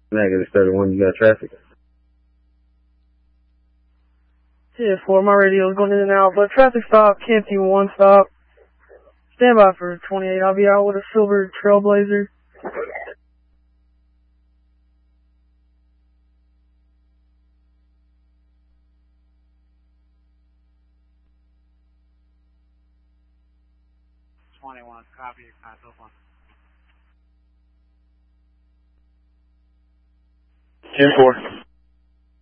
Negative 31, you got traffic? Yeah, 4, my radio's going in and out, but traffic stop, Canty 1 stop. Stand by for 28, I'll be out with a silver Trailblazer. Copy, console 1. 10-4.